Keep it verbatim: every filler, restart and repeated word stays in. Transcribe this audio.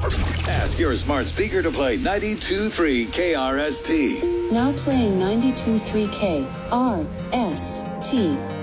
Ask your smart speaker to play ninety-two point three K R S T. Now playing ninety-two point three K R S T.